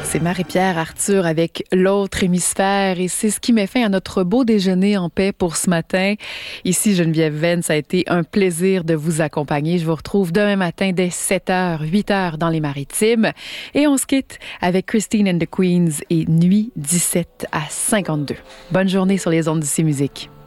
C'est Marie-Pierre Arthur avec l'autre hémisphère et c'est ce qui met fin à notre beau déjeuner en paix pour ce matin. Ici Geneviève Venn, ça a été un plaisir de vous accompagner. Je vous retrouve demain matin dès 7h, 8h dans les Maritimes. Et on se quitte avec Christine and the Queens et Nuit 17 à 52. Bonne journée sur les ondes d'ici musique.